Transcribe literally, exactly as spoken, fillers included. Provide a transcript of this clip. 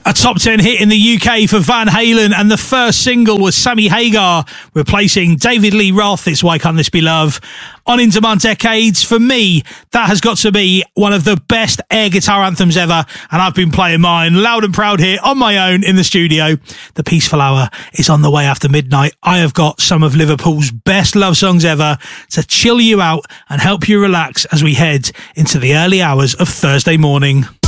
A top ten hit in the U K for Van Halen, and the first single was Sammy Hagar replacing David Lee Roth. It's Why Can't This Be Love? On Into My Decades, for me, that has got to be one of the best air guitar anthems ever, and I've been playing mine loud and proud here on my own in the studio. The Peaceful Hour is on the way after midnight. I have got some of Liverpool's best love songs ever to chill you out and help you relax as we head into the early hours of Thursday morning.